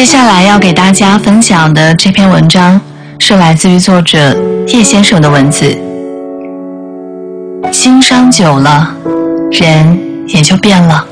接下来要给大家分享的这篇文章是来自于作者叶先生的文字。心伤久了，人也就变了。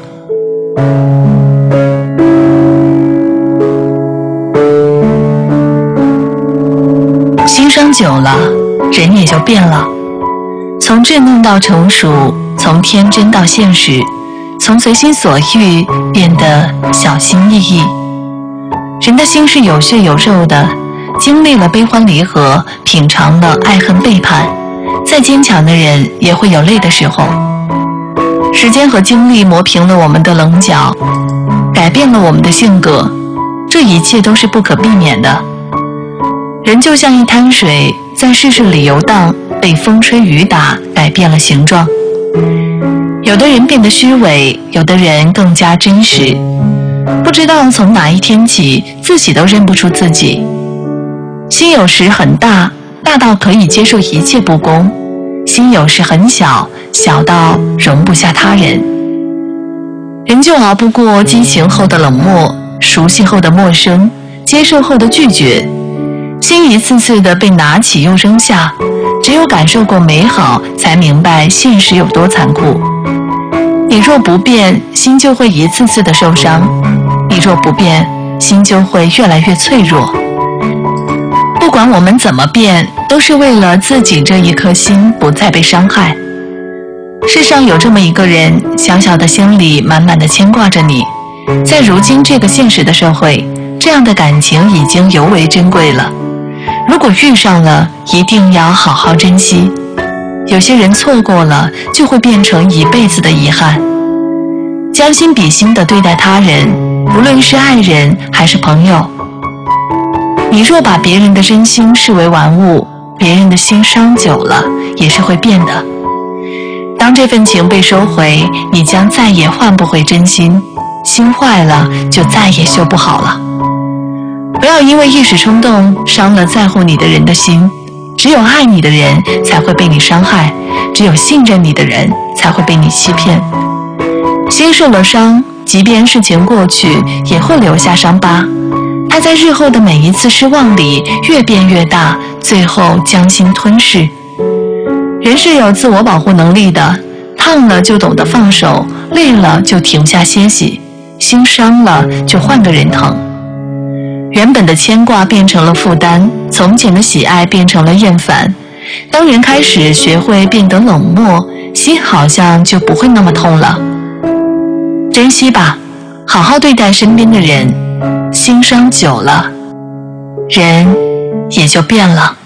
心伤久了，人也就变了。从稚嫩到成熟，从天真到现实，从随心所欲变得小心翼翼。人的心是有血有肉的，经历了悲欢离合，品尝了爱恨背叛，再坚强的人也会有累的时候。时间和经历磨平了我们的棱角，改变了我们的性格，这一切都是不可避免的。人就像一滩水，在世事里游荡，被风吹雨打，改变了形状。有的人变得虚伪，有的人更加真实。不知道从哪一天起，自己都认不出自己。心有时很大，大到可以接受一切不公；心有时很小，小到容不下他人。人就熬不过激情后的冷漠，熟悉后的陌生，接受后的拒绝。心一次次的被拿起又扔下，只有感受过美好，才明白现实有多残酷。你若不变，心就会一次次的受伤；你若不变，心就会越来越脆弱。不管我们怎么变，都是为了自己这一颗心不再被伤害。世上有这么一个人，小小的心里满满的牵挂着你。在如今这个现实的社会，这样的感情已经尤为珍贵了。如果遇上了，一定要好好珍惜。有些人错过了，就会变成一辈子的遗憾。将心比心地对待他人，无论是爱人还是朋友。你若把别人的真心视为玩物，别人的心伤久了也是会变的。当这份情被收回，你将再也换不回真心，心坏了就再也修不好了。不要因为一时冲动伤了在乎你的人的心。只有爱你的人才会被你伤害，只有信任你的人才会被你欺骗。心受了伤，即便事情过去，也会留下伤疤。它在日后的每一次失望里越变越大，最后将心吞噬。人是有自我保护能力的，烫了就懂得放手，累了就停下歇息，心伤了就换个人疼。原本的牵挂变成了负担，从前的喜爱变成了厌烦。当人开始学会变得冷漠，心好像就不会那么痛了。珍惜吧，好好对待身边的人，心伤久了，人也就变了。